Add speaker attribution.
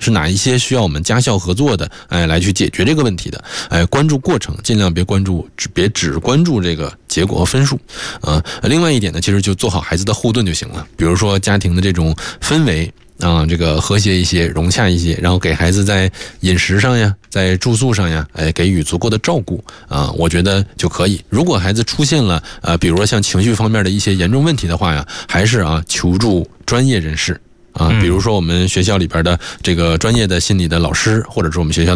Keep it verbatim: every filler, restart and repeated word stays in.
Speaker 1: 是哪一些需要我们家校合作的，哎，来去解决这个问题的，哎，关注过程，尽量别关注，只别只关注这个结果和分数，啊，另外一点呢，其实就做好孩子的后盾就行了，比如说家庭的这种氛围。啊，这个和谐一些，融洽一些，然后给孩子在饮食上呀，在住宿上呀，哎，给予足够的照顾啊，我觉得就可以。如果孩子出现了呃，比如说像情绪方面的一些严重问题的话呀，还是啊求助专业人士啊，比如说我们学校里边的这个专业的心理的老师，或者是我们学校